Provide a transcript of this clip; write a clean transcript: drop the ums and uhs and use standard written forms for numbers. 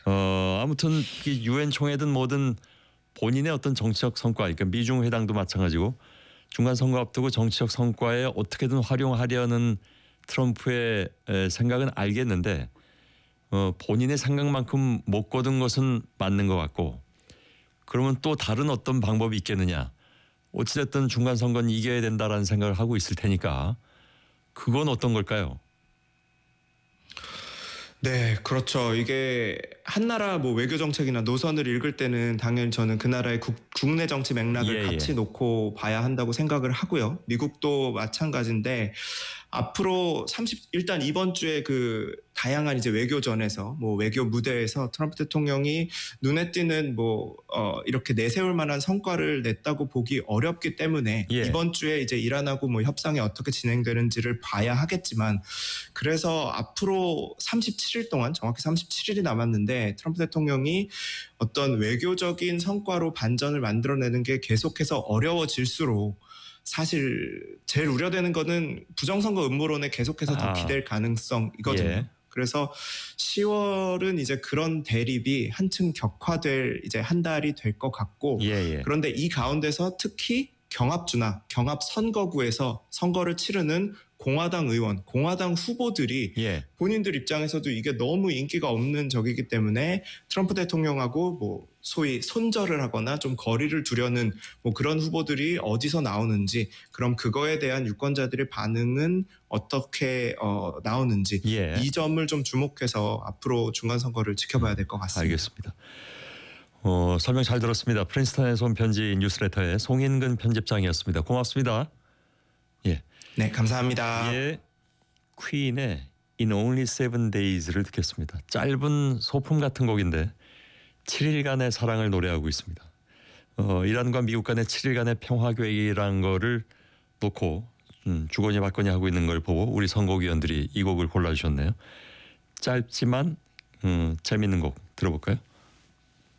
아무튼 유엔 총회든 뭐든 본인의 어떤 정치적 성과, 그러니까 미중 회담도 마찬가지고 중간 선거 앞두고 정치적 성과에 어떻게든 활용하려는 트럼프의 생각은 알겠는데 본인의 생각만큼 못 거둔 것은 맞는 것 같고, 그러면 또 다른 어떤 방법이 있겠느냐. 어찌됐든 중간 선거는 이겨야 된다라는 생각을 하고 있을 테니까 그건 어떤 걸까요? 네, 그렇죠. 이게 한 나라 뭐 외교 정책이나 노선을 읽을 때는 당연히 저는 그 나라의 국내 정치 맥락을 같이 놓고 봐야 한다고 생각을 하고요. 미국도 마찬가지인데 앞으로 일단 이번 주에 그 다양한 이제 외교전에서 뭐 외교 무대에서 트럼프 대통령이 눈에 띄는 이렇게 내세울 만한 성과를 냈다고 보기 어렵기 때문에 이번 주에 이제 이란하고 뭐 협상이 어떻게 진행되는지를 봐야 하겠지만, 그래서 앞으로 37일 동안, 정확히 37일이 남았는데 트럼프 대통령이 어떤 외교적인 성과로 반전을 만들어내는 게 계속해서 어려워질수록 사실 제일 우려되는 거는 부정선거 음모론에 계속해서 더 기댈 가능성이거든요. 그래서 10월은 이제 그런 대립이 한층 격화될 이제 한 달이 될 것 같고, 그런데 이 가운데서 특히 경합주나 경합 선거구에서 선거를 치르는 공화당 의원, 공화당 후보들이 본인들 입장에서도 이게 너무 인기가 없는 적이기 때문에 트럼프 대통령하고 뭐 소위 손절을 하거나 좀 거리를 두려는 뭐 그런 후보들이 어디서 나오는지, 그럼 그거에 대한 유권자들의 반응은 어떻게 나오는지, 이 점을 좀 주목해서 앞으로 중간 선거를 지켜봐야 될 것 같습니다. 알겠습니다. 설명 잘 들었습니다. 프린스턴에서 온 편지 뉴스레터의 송인근 편집장이었습니다. 고맙습니다. 네, 감사합니다. 퀸의 In Only 7 Days를 듣겠습니다. 짧은 소품 같은 곡인데 7일간의 사랑을 노래하고 있습니다. 이란과 미국 간의 7일간의 평화 계획이라는 거를 놓고 주거니 받거니 하고 있는 걸 보고 우리 선곡위원들이 이 곡을 골라주셨네요. 짧지만 재밌는 곡 들어볼까요?